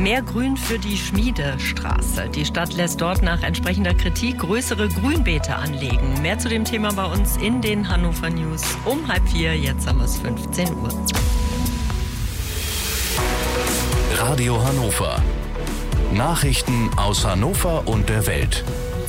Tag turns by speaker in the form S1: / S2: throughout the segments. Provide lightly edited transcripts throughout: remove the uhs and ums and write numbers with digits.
S1: Mehr Grün für die Schmiedestraße. Die Stadt lässt dort nach entsprechender Kritik größere Grünbeete anlegen. Mehr zu dem Thema bei uns in den Hannover News um 3:30. Jetzt haben wir es 15 Uhr.
S2: Radio Hannover. Nachrichten aus Hannover und der Welt.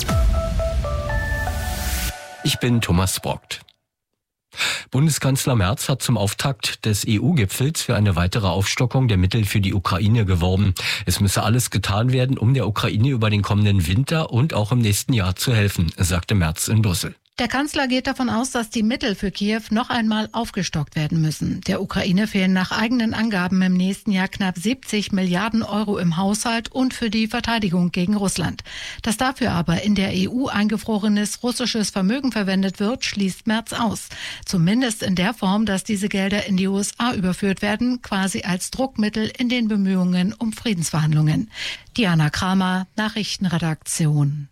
S3: Ich bin Thomas Brockt. Bundeskanzler Merz hat zum Auftakt des EU-Gipfels für eine weitere Aufstockung der Mittel für die Ukraine geworben. Es müsse alles getan werden, um der Ukraine über den kommenden Winter und auch im nächsten Jahr zu helfen, sagte Merz in Brüssel.
S4: Der Kanzler geht davon aus, dass die Mittel für Kiew noch einmal aufgestockt werden müssen. Der Ukraine fehlen nach eigenen Angaben im nächsten Jahr knapp 70 Milliarden Euro im Haushalt und für die Verteidigung gegen Russland. Dass dafür aber in der EU eingefrorenes russisches Vermögen verwendet wird, schließt Merz aus. Zumindest in der Form, dass diese Gelder in die USA überführt werden, quasi als Druckmittel in den Bemühungen um Friedensverhandlungen. Diana Kramer, Nachrichtenredaktion.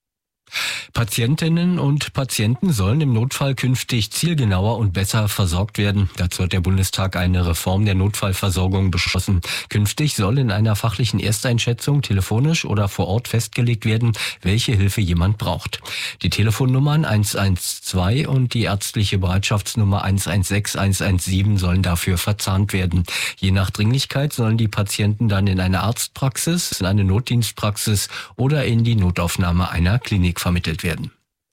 S3: Patientinnen und Patienten sollen im Notfall künftig zielgenauer und besser versorgt werden. Dazu hat der Bundestag eine Reform der Notfallversorgung beschlossen. Künftig soll in einer fachlichen Ersteinschätzung telefonisch oder vor Ort festgelegt werden, welche Hilfe jemand braucht. Die Telefonnummern 112 und die ärztliche Bereitschaftsnummer 116, 117 sollen dafür verzahnt werden. Je nach Dringlichkeit sollen die Patienten dann in eine Arztpraxis, in eine Notdienstpraxis oder in die Notaufnahme einer Klinik vermittelt werden.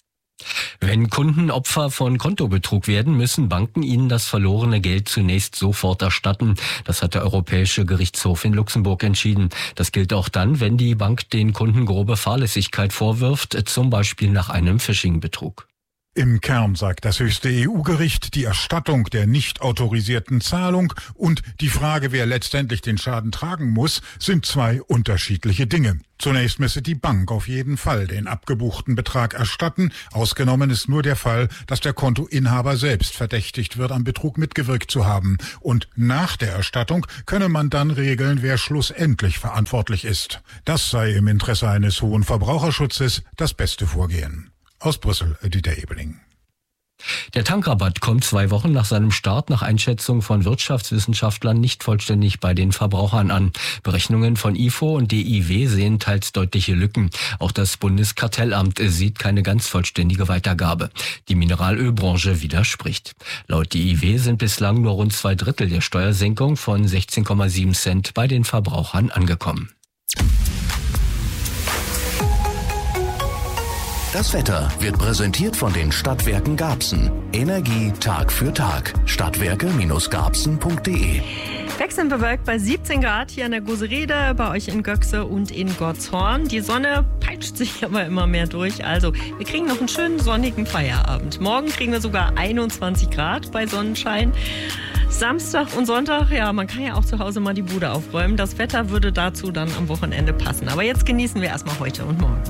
S3: Wenn Kunden Opfer von Kontobetrug werden, müssen Banken ihnen das verlorene Geld zunächst sofort erstatten. Das hat der Europäische Gerichtshof in Luxemburg entschieden. Das gilt auch dann, wenn die Bank den Kunden grobe Fahrlässigkeit vorwirft, zum Beispiel nach einem Phishing-Betrug.
S5: Im Kern sagt das höchste EU-Gericht, die Erstattung der nicht autorisierten Zahlung und die Frage, wer letztendlich den Schaden tragen muss, sind zwei unterschiedliche Dinge. Zunächst müsse die Bank auf jeden Fall den abgebuchten Betrag erstatten. Ausgenommen ist nur der Fall, dass der Kontoinhaber selbst verdächtigt wird, am Betrug mitgewirkt zu haben. Und nach der Erstattung könne man dann regeln, wer schlussendlich verantwortlich ist. Das sei im Interesse eines hohen Verbraucherschutzes das beste Vorgehen. Aus Brüssel, Dieter Ebeling.
S3: Der Tankrabatt kommt 2 Wochen nach seinem Start nach Einschätzung von Wirtschaftswissenschaftlern nicht vollständig bei den Verbrauchern an. Berechnungen von IFO und DIW sehen teils deutliche Lücken. Auch das Bundeskartellamt sieht keine ganz vollständige Weitergabe. Die Mineralölbranche widerspricht. Laut DIW sind bislang nur rund 2/3 der Steuersenkung von 16,7 Cent bei den Verbrauchern angekommen.
S2: Das Wetter wird präsentiert von den Stadtwerken Garbsen. Energie Tag für Tag. Stadtwerke-garbsen.de.
S1: Wechselnd bewölkt bei 17 Grad hier an der Goserede, bei euch in Göxe und in Gottshorn. Die Sonne peitscht sich aber immer mehr durch. Also wir kriegen noch einen schönen sonnigen Feierabend. Morgen kriegen wir sogar 21 Grad bei Sonnenschein. Samstag und Sonntag, ja, man kann ja auch zu Hause mal die Bude aufräumen. Das Wetter würde dazu dann am Wochenende passen. Aber jetzt genießen wir erstmal heute und morgen.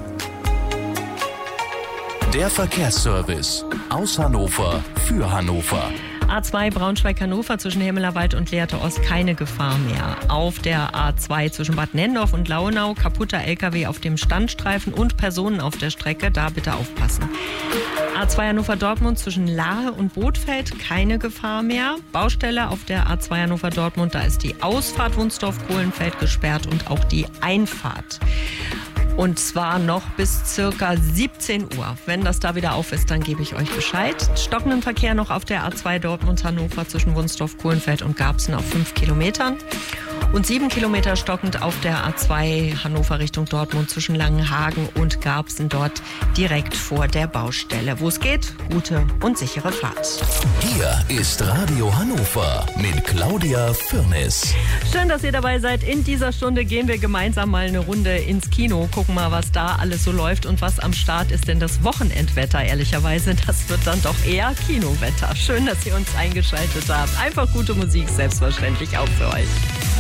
S2: Der Verkehrsservice aus Hannover für Hannover.
S1: A2 Braunschweig-Hannover zwischen Hemmelerwald und Lehrte Ost keine Gefahr mehr. Auf der A2 zwischen Bad Nendorf und Launau kaputter LKW auf dem Standstreifen und Personen auf der Strecke, da bitte aufpassen. A2 Hannover-Dortmund zwischen Lahe und Bothfeld keine Gefahr mehr. Baustelle auf der A2 Hannover-Dortmund, da ist die Ausfahrt Wunsdorf-Kohlenfeld gesperrt und auch die Einfahrt. Und zwar noch bis circa 17 Uhr. Wenn das da wieder auf ist, dann gebe ich euch Bescheid. Stockenden Verkehr noch auf der A2 Dortmund-Hannover zwischen Wunsdorf, Kohlenfeld und Garbsen auf 5 Kilometern. Und 7 Kilometer stockend auf der A2 Hannover Richtung Dortmund zwischen Langenhagen und Garbsen, dort direkt vor der Baustelle. Wo es geht, gute und sichere Fahrt.
S2: Hier ist Radio Hannover mit Claudia Firnis.
S1: Schön, dass ihr dabei seid. In dieser Stunde gehen wir gemeinsam mal eine Runde ins Kino. Gucken mal, was da alles so läuft und was am Start ist. Denn das Wochenendwetter, ehrlicherweise, das wird dann doch eher Kinowetter. Schön, dass ihr uns eingeschaltet habt. Einfach gute Musik, selbstverständlich auch für euch.